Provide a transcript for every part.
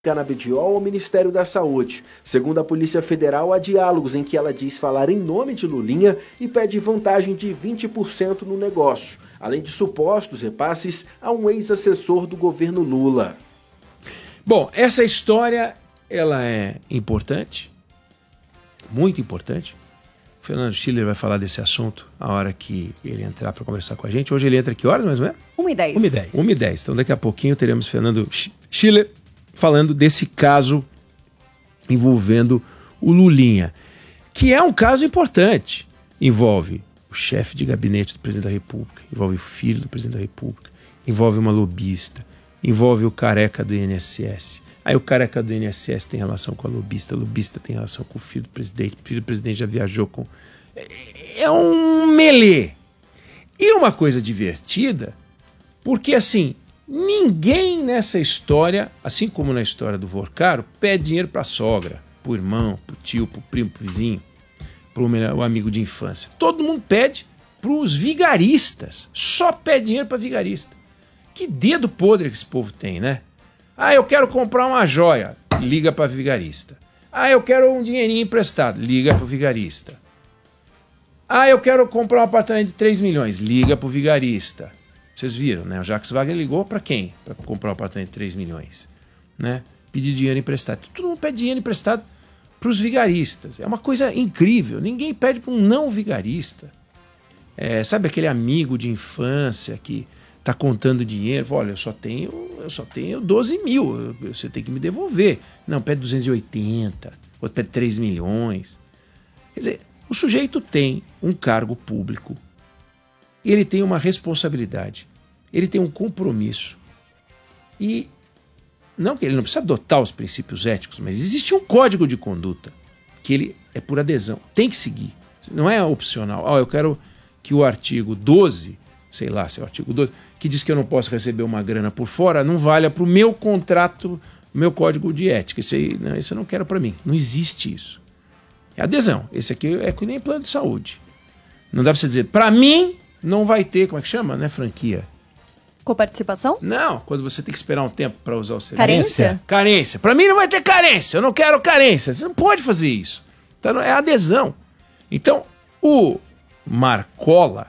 canabidiol ao Ministério da Saúde. Segundo a Polícia Federal, há diálogos em que ela diz falar em nome de Lulinha e pede vantagem de 20% no negócio, além de supostos repasses a um ex-assessor do governo Lula. Bom, essa história ela é importante, muito importante. O Fernando Schiller vai falar desse assunto a hora que ele entrar para conversar com a gente. Hoje ele entra que horas, mais ou menos? 1h10. 1h10. 1h10. Então daqui a pouquinho teremos Fernando Schiller falando desse caso envolvendo o Lulinha, que é um caso importante. Envolve o chefe de gabinete do presidente da República, envolve o filho do presidente da República, envolve uma lobista, envolve o careca do INSS. Aí o careca do INSS tem relação com a lobista tem relação com o filho do presidente já viajou com... É um melê. E uma coisa divertida, porque assim, ninguém nessa história, assim como na história do Vorcaro, pede dinheiro para a sogra, para o irmão, para o tio, para o primo, para o vizinho, para o amigo de infância. Todo mundo pede para os vigaristas. Só pede dinheiro para vigarista. Que dedo podre que esse povo tem, né? Ah, eu quero comprar uma joia. Liga para vigarista. Ah, eu quero um dinheirinho emprestado. Liga para o vigarista. Ah, eu quero comprar um apartamento de 3 milhões. Liga para o vigarista. Vocês viram, né? O Jacques Wagner ligou para quem? Para comprar um apartamento de 3 milhões. Né? Pedir dinheiro emprestado. Todo mundo pede dinheiro emprestado para os vigaristas. É uma coisa incrível. Ninguém pede para um não vigarista. Sabe aquele amigo de infância que está contando dinheiro? Olha, eu só tenho 12 mil. Você tem que me devolver. Não, pede 280. Outro pede 3 milhões. Quer dizer, o sujeito tem um cargo público. Ele tem uma responsabilidade. Ele tem um compromisso. E não que ele não precisa adotar os princípios éticos, mas existe um código de conduta que ele é por adesão. Tem que seguir. Não é opcional. Eu quero que o artigo 12, sei lá se é o artigo 12, que diz que eu não posso receber uma grana por fora, não valha para o meu contrato, meu código de ética. Isso eu não quero para mim. Não existe isso. É adesão. Esse aqui é que nem plano de saúde. Não dá para você dizer, para mim não vai ter, como é que chama, né, franquia? Coparticipação? Não, quando você tem que esperar um tempo para usar o serviço. Carência? Carência. Para mim não vai ter carência, eu não quero carência. Você não pode fazer isso. Então é adesão. Então, o Marcola,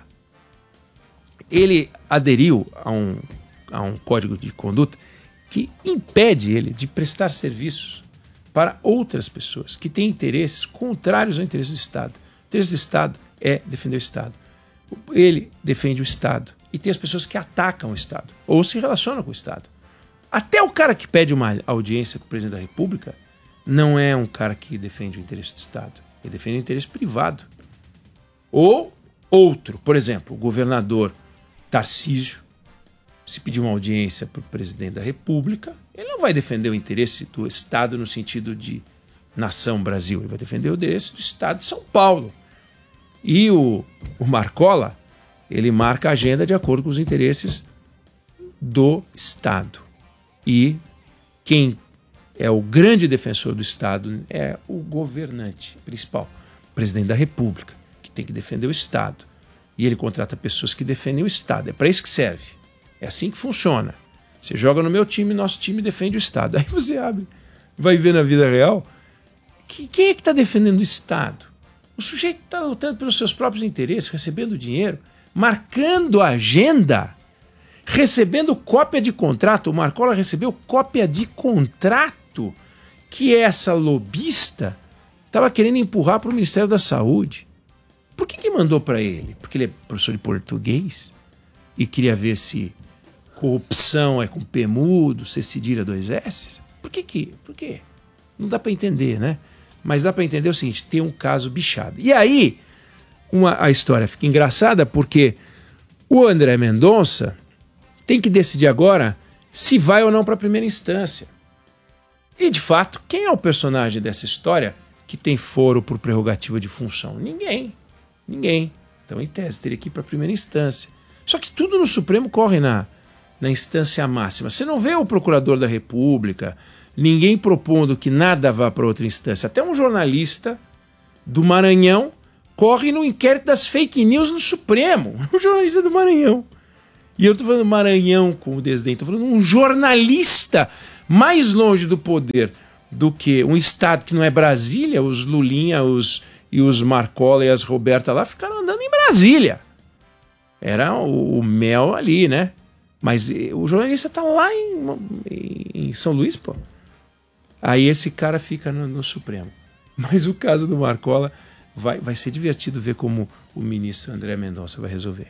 ele aderiu a um código de conduta que impede ele de prestar serviços para outras pessoas que têm interesses contrários ao interesse do Estado. O interesse do Estado é defender o Estado. Ele defende o Estado. E tem as pessoas que atacam o Estado ou se relacionam com o Estado. Até o cara que pede uma audiência com o presidente da República não é um cara que defende o interesse do Estado. Ele defende o interesse privado. Ou outro, por exemplo, o governador Tarcísio, se pedir uma audiência para o presidente da República, ele não vai defender o interesse do Estado no sentido de nação Brasil. Ele vai defender o interesse do Estado de São Paulo. E o Marcola, ele marca a agenda de acordo com os interesses do Estado. E quem é o grande defensor do Estado é o governante principal, o presidente da República, que tem que defender o Estado. E ele contrata pessoas que defendem o Estado. É para isso que serve. É assim que funciona. Você joga no meu time, nosso time defende o Estado. Aí você abre, vai ver na vida real, quem é que está defendendo o Estado? O sujeito está lutando pelos seus próprios interesses, recebendo dinheiro, marcando a agenda, recebendo cópia de contrato. O Marcola recebeu cópia de contrato que essa lobista estava querendo empurrar para o Ministério da Saúde. Por que mandou para ele? Porque ele é professor de português e queria ver se corrupção é com P mudo, se cedilha 2 S? Por quê? Não dá para entender, né? Mas dá para entender o seguinte, tem um caso bichado. E aí, a história fica engraçada porque o André Mendonça tem que decidir agora se vai ou não para a primeira instância. E, de fato, quem é o personagem dessa história que tem foro por prerrogativa de função? Ninguém. Então, em tese, teria que ir para a primeira instância. Só que tudo no Supremo corre na instância máxima. Você não vê o procurador da República, ninguém propondo que nada vá para outra instância. Até um jornalista do Maranhão corre no inquérito das fake news no Supremo. Um jornalista do Maranhão. E eu estou falando Maranhão com o desdém. Estou falando um jornalista mais longe do poder do que um estado que não é Brasília, os Lulinha e os Marcola e as Roberta lá ficaram andando em Brasília. Era o mel ali, né? Mas o jornalista tá lá em São Luís, pô. Aí esse cara fica no Supremo. Mas o caso do Marcola vai ser divertido ver como o ministro André Mendonça vai resolver.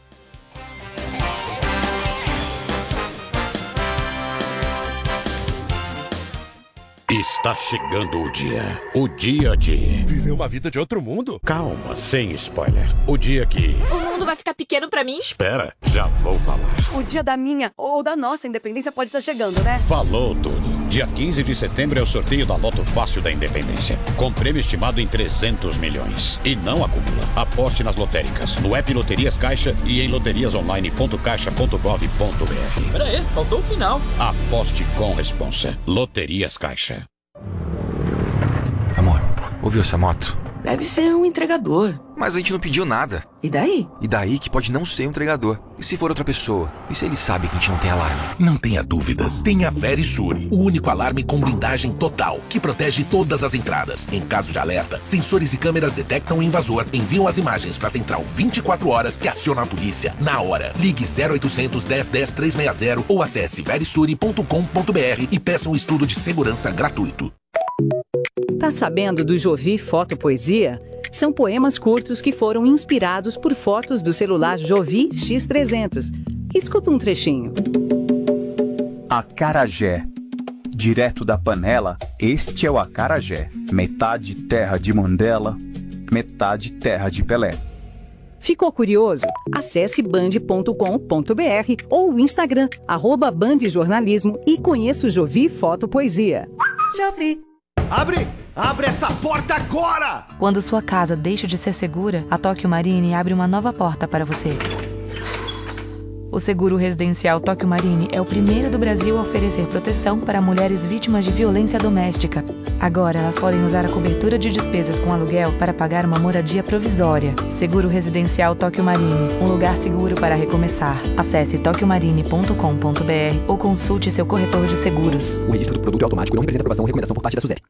Está chegando o dia de... Viver uma vida de outro mundo? Calma, sem spoiler. O dia que... O mundo vai ficar pequeno pra mim? Espera, já vou falar. O dia da minha ou da nossa independência pode estar chegando, né? Falou tudo. Dia 15 de setembro é o sorteio da Loto Fácil da Independência, com prêmio estimado em 300 milhões. E não acumula. Aposte nas lotéricas, no app Loterias Caixa e em loteriasonline.caixa.gov.br. Pera aí, faltou o final. Aposte com responsa. Loterias Caixa. Amor, ouviu essa moto? Deve ser um entregador. Mas a gente não pediu nada. E daí? E daí que pode não ser um entregador. E se for outra pessoa? E se ele sabe que a gente não tem alarme? Não tenha dúvidas. Tem a Verisure, o único alarme com blindagem total, que protege todas as entradas. Em caso de alerta, sensores e câmeras detectam o invasor, enviam as imagens para a central 24 horas que aciona a polícia na hora. Ligue 0800 10 10 360 ou acesse verisure.com.br e peça um estudo de segurança gratuito. Tá sabendo do Jovi Fotopoesia? São poemas curtos que foram inspirados por fotos do celular Jovi X300. Escuta um trechinho. Acarajé. Direto da panela, este é o acarajé. Metade terra de Mandela, metade terra de Pelé. Ficou curioso? Acesse band.com.br ou o Instagram, @bandjornalismo e conheça o Jovi Fotopoesia. Jovi. Abre essa porta agora! Quando sua casa deixa de ser segura, a Tóquio Marine abre uma nova porta para você. O seguro residencial Tóquio Marine é o primeiro do Brasil a oferecer proteção para mulheres vítimas de violência doméstica. Agora elas podem usar a cobertura de despesas com aluguel para pagar uma moradia provisória. Seguro residencial Tóquio Marine, um lugar seguro para recomeçar. Acesse tokyomarine.com.br ou consulte seu corretor de seguros. O registro do produto é automático e não representa aprovação ou recomendação por parte da SUSEP.